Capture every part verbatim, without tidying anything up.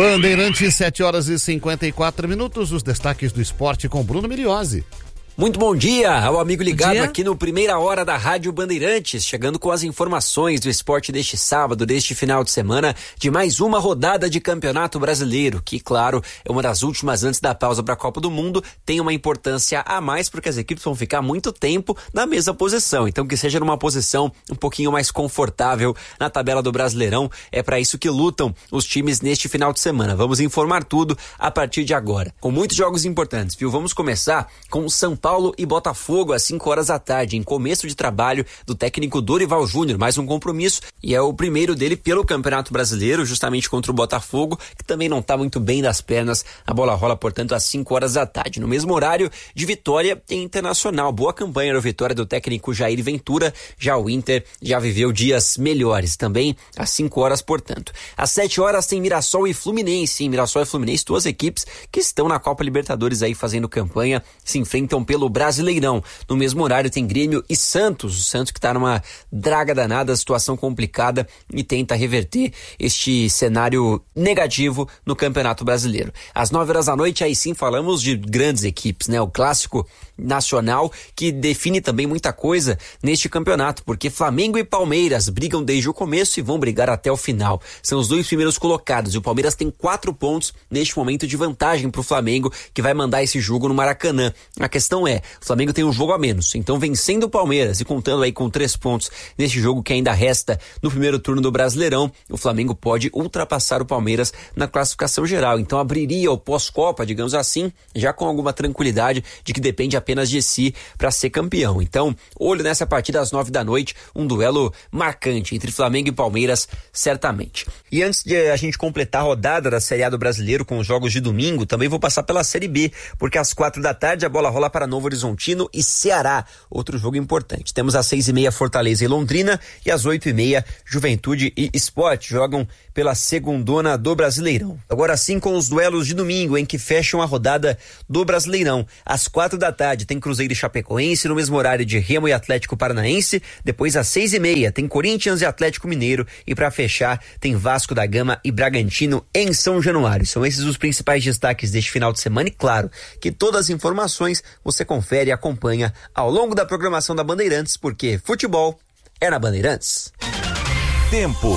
Bandeirantes, sete horas e cinquenta e quatro minutos, os destaques do esporte com Bruno Miliozzi. Muito bom dia ao amigo ligado aqui no Primeira Hora da Rádio Bandeirantes, chegando com as informações do esporte deste sábado, deste final de semana, de mais uma rodada de Campeonato Brasileiro, que, claro, é uma das últimas antes da pausa para a Copa do Mundo, tem uma importância a mais porque as equipes vão ficar muito tempo na mesma posição, então que seja numa posição um pouquinho mais confortável na tabela do Brasileirão, é para isso que lutam os times neste final de semana. Vamos informar tudo a partir de agora, com muitos jogos importantes, viu? Vamos começar com o São Paulo Paulo e Botafogo às cinco horas da tarde, em começo de trabalho do técnico Dorival Júnior, mais um compromisso, e é o primeiro dele pelo Campeonato Brasileiro, justamente contra o Botafogo, que também não está muito bem das pernas. A bola rola, portanto, às cinco horas da tarde. No mesmo horário de Vitória e Internacional. Boa campanha da vitória do técnico Jair Ventura, já o Inter já viveu dias melhores, também às cinco horas, portanto. Às sete horas tem Mirassol e Fluminense, em Mirassol e Fluminense, duas equipes que estão na Copa Libertadores aí fazendo campanha, se enfrentam pelo Brasileirão. No mesmo horário tem Grêmio e Santos, o Santos que está numa draga danada, situação complicada e tenta reverter este cenário negativo no Campeonato Brasileiro. Às nove horas da noite, aí sim falamos de grandes equipes, né? O clássico nacional que define também muita coisa neste campeonato, porque Flamengo e Palmeiras brigam desde o começo e vão brigar até o final. São os dois primeiros colocados e o Palmeiras tem quatro pontos neste momento de vantagem para o Flamengo, que vai mandar esse jogo no Maracanã. A questão é, o Flamengo tem um jogo a menos, então vencendo o Palmeiras e contando aí com três pontos neste jogo que ainda resta no primeiro turno do Brasileirão, o Flamengo pode ultrapassar o Palmeiras na classificação geral, então abriria o pós-Copa, digamos assim, já com alguma tranquilidade de que depende apenas de si para ser campeão. Então, olho nessa partida às nove da noite, um duelo marcante entre Flamengo e Palmeiras, certamente. E antes de a gente completar a rodada da Série A do Brasileiro com os jogos de domingo, também vou passar pela Série B, porque às quatro da tarde a bola rola para Novo Horizontino e Ceará, outro jogo importante. Temos às seis e meia Fortaleza e Londrina e às oito e meia Juventude e Sport jogam pela segundona do Brasileirão. Agora sim com os duelos de domingo em que fecham a rodada do Brasileirão. Às quatro da tarde tem Cruzeiro e Chapecoense, no mesmo horário de Remo e Atlético Paranaense. Depois às seis e meia tem Corinthians e Atlético Mineiro e para fechar tem Vasco da Gama e Bragantino em São Januário. São esses os principais destaques deste final de semana e claro que todas as informações você confere e acompanha ao longo da programação da Bandeirantes, porque futebol é na Bandeirantes. Tempo.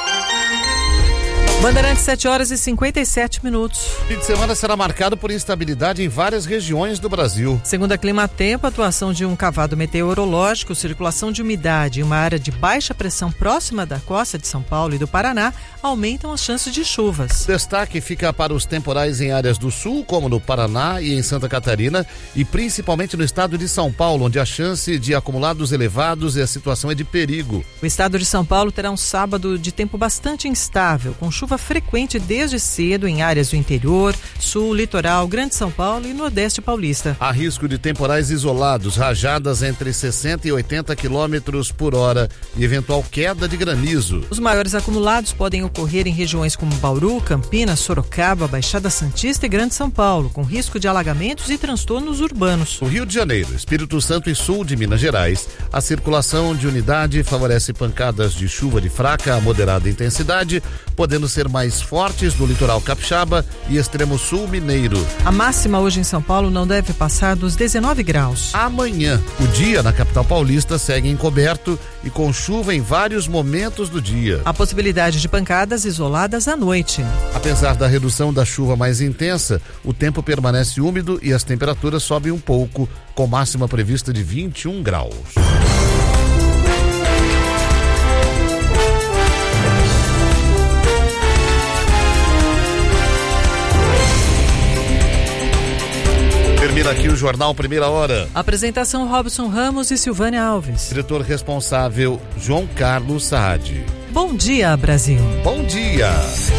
Bandeirantes, sete horas e cinquenta e sete minutos. O fim de semana será marcado por instabilidade em várias regiões do Brasil. Segundo a Climatempo, a atuação de um cavado meteorológico, circulação de umidade e uma área de baixa pressão próxima da costa de São Paulo e do Paraná aumentam as chances de chuvas. Destaque fica para os temporais em áreas do sul, como no Paraná e em Santa Catarina, e principalmente no estado de São Paulo, onde a chance de acumulados elevados e a situação é de perigo. O estado de São Paulo terá um sábado de tempo bastante instável, com chuva frequente desde cedo em áreas do interior, sul, litoral, Grande São Paulo e Nordeste Paulista. Há risco de temporais isolados, rajadas entre sessenta e oitenta quilômetros por hora e eventual queda de granizo. Os maiores acumulados podem ocorrer em regiões como Bauru, Campinas, Sorocaba, Baixada Santista e Grande São Paulo, com risco de alagamentos e transtornos urbanos. No Rio de Janeiro, Espírito Santo e sul de Minas Gerais, a circulação de umidade favorece pancadas de chuva de fraca a moderada intensidade, podendo ser mais fortes no litoral capixaba e extremo sul mineiro. A máxima hoje em São Paulo não deve passar dos dezenove graus. Amanhã, o dia na capital paulista segue encoberto e com chuva em vários momentos do dia. A possibilidade de pancadas isoladas à noite. Apesar da redução da chuva mais intensa, o tempo permanece úmido e as temperaturas sobem um pouco, com máxima prevista de vinte e um graus. Termina aqui o Jornal Primeira Hora. Apresentação Robson Ramos e Silvânia Alves. Diretor responsável João Carlos Saad. Bom dia, Brasil. Bom dia.